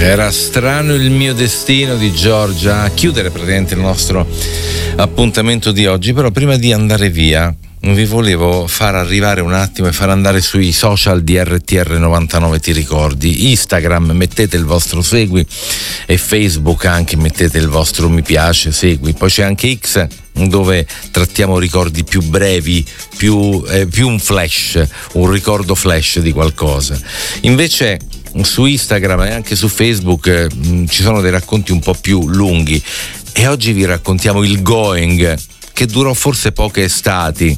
Era strano il mio destino di Giorgia, a chiudere praticamente il nostro appuntamento di oggi. Però prima di andare via vi volevo far arrivare un attimo e far andare sui social di RTR99 Ti Ricordi. Instagram, mettete il vostro segui, e Facebook anche, mettete il vostro mi piace, segui. Poi c'è anche X, dove trattiamo ricordi più brevi, più un flash, un ricordo flash di qualcosa. Invece su Instagram e anche su Facebook ci sono dei racconti un po' più lunghi, e oggi vi raccontiamo il going, che durò forse poche estati,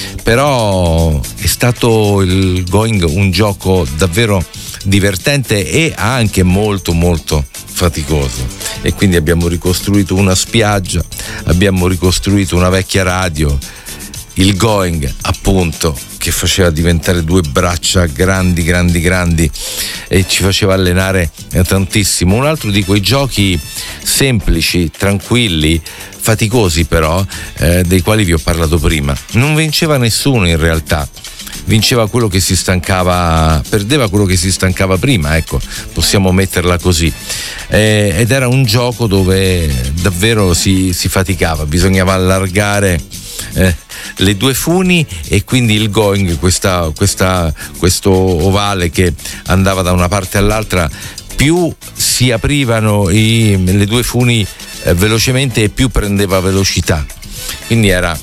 però è stato il going un gioco davvero divertente e anche molto molto faticoso. E quindi abbiamo ricostruito una spiaggia, abbiamo ricostruito una vecchia radio, il going appunto, che faceva diventare due braccia grandi e ci faceva allenare tantissimo. Un altro di quei giochi semplici, tranquilli, faticosi però, dei quali vi ho parlato prima. Non vinceva nessuno in realtà, vinceva quello che si stancava, perdeva quello che si stancava prima, ecco, possiamo metterla così. Ed era un gioco dove davvero si faticava, bisognava allargare le due funi, e quindi il going, questo ovale che andava da una parte all'altra, più si aprivano le due funi velocemente e più prendeva velocità. Quindi era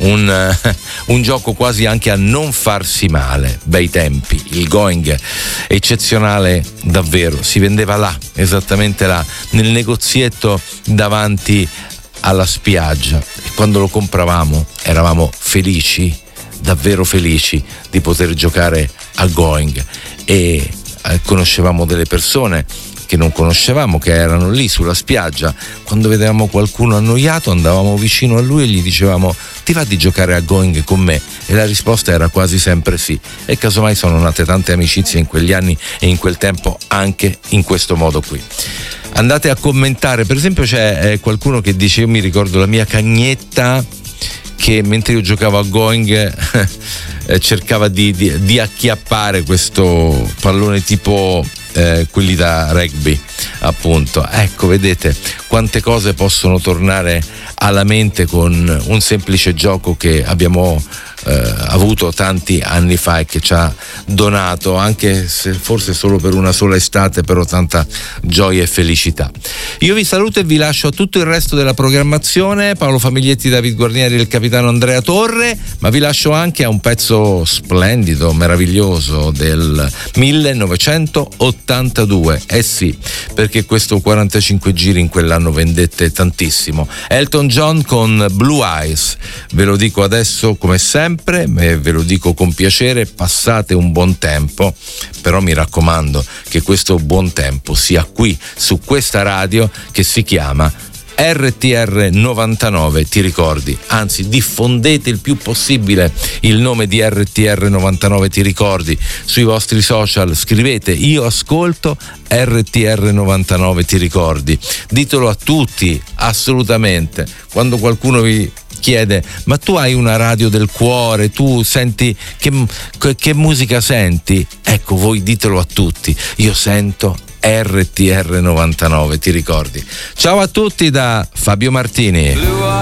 un gioco quasi anche a non farsi male. Bei tempi, il going eccezionale davvero. Si vendeva là, esattamente là, nel negozietto davanti alla spiaggia, e quando lo compravamo eravamo felici, davvero felici di poter giocare al going, e conoscevamo delle persone che non conoscevamo, che erano lì sulla spiaggia. Quando vedevamo qualcuno annoiato andavamo vicino a lui e gli dicevamo: ti va di giocare a going con me? E la risposta era quasi sempre sì, e casomai sono nate tante amicizie in quegli anni e in quel tempo anche in questo modo qui. Andate a commentare, per esempio c'è qualcuno che dice: io mi ricordo la mia cagnetta che mentre io giocavo a going cercava di acchiappare questo pallone tipo quelli da rugby, appunto. Ecco, vedete quante cose possono tornare alla mente con un semplice gioco che abbiamo avuto tanti anni fa e che ci ha donato, anche se forse solo per una sola estate, però tanta gioia e felicità. Io vi saluto e vi lascio a tutto il resto della programmazione: Paolo Famiglietti, David Guarnieri e il capitano Andrea Torre, ma vi lascio anche a un pezzo splendido, meraviglioso del 1982. Sì, perché questo 45 giri in quell'anno vendette tantissimo. Elton John con Blue Eyes. Ve lo dico adesso come sempre, e ve lo dico con piacere: passate un buon tempo, però mi raccomando che questo buon tempo sia qui, su questa radio che si chiama RTR99 Ti Ricordi. Anzi, diffondete il più possibile il nome di RTR99 Ti Ricordi sui vostri social. Scrivete: io ascolto RTR99 Ti Ricordi. Ditelo a tutti, assolutamente. Quando qualcuno vi chiede: ma tu hai una radio del cuore, tu senti che musica senti? Ecco, voi ditelo a tutti: io sento RTR99 Ti Ricordi. Ciao a tutti da Fabio Martini.